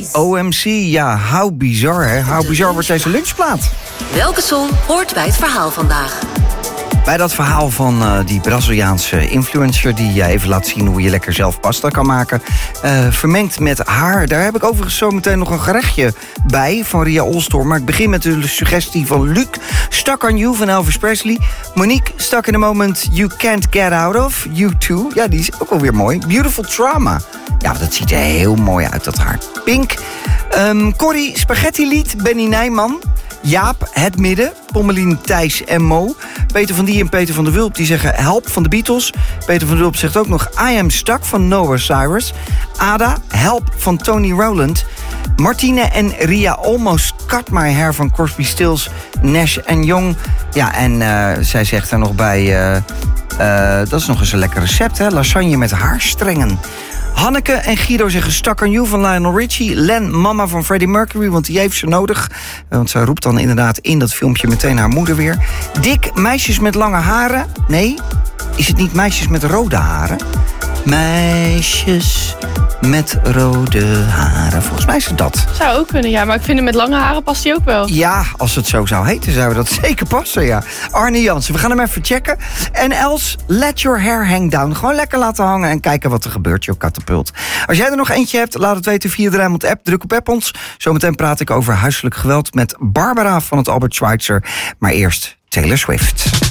OMC, ja, how bizar, hè? How bizar wordt deze lunchplaat. Welke song hoort bij het verhaal vandaag? Bij dat verhaal van die Braziliaanse influencer die even laat zien hoe je lekker zelf pasta kan maken. Vermengd met haar. Daar heb ik overigens zo meteen nog een gerechtje bij van Ria Olstor. Maar ik begin met de suggestie van Luc. Stuck on You van Elvis Presley. Monique, Stuck in the Moment You Can't Get Out of. You Too. Ja, die is ook alweer mooi. Beautiful Trauma. Ja, dat ziet er heel mooi uit, dat haar. Pink. Corrie, Spaghetti Lied. Benny Nijman. Jaap, Het Midden, Pommelien, Thijs en Mo. Peter van Die en Peter van der Wulp die zeggen Help van de Beatles. Peter van der Wulp zegt ook nog I Am Stuck van Noah Cyrus. Ada, Help van Tony Rowland. Martine en Ria Almost Cut My Hair van Crosby, Stills, Nash en Young. Ja, en zij zegt er nog bij... dat is nog eens een lekker recept, hè? Lasagne met haarstrengen. Hanneke en Guido zeggen Stuck on You van Lionel Richie. Len, mama van Freddie Mercury, want die heeft ze nodig. Want zij roept dan inderdaad in dat filmpje meteen haar moeder weer. Dick, Meisjes met lange haren. Nee, is het niet Meisjes met rode haren? Meisjes met rode haren. Volgens mij is het dat. Zou ook kunnen, ja. Maar ik vind hem met lange haren past hij ook wel. Ja, als het zo zou heten, zou dat zeker passen, ja. Arne Jansen, we gaan hem even checken. En Els, Let Your Hair Hang Down. Gewoon lekker laten hangen en kijken wat er gebeurt, joh, katapult. Als jij er nog eentje hebt, laat het weten via de Rijnmond app. Druk op app ons. Zometeen praat ik over huiselijk geweld met Barbara van het Albert Schweitzer. Maar eerst Taylor Swift.